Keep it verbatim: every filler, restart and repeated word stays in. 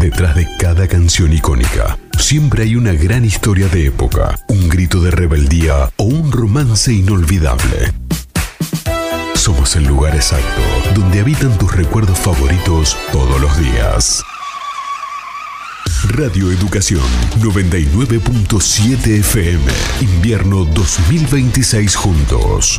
Detrás de cada canción icónica, siempre hay una gran historia de época, un grito de rebeldía o un romance inolvidable. Somos el lugar exacto donde habitan tus recuerdos favoritos todos los días. Radio Educación noventa y nueve punto siete F M. Invierno dos mil veintiséis juntos.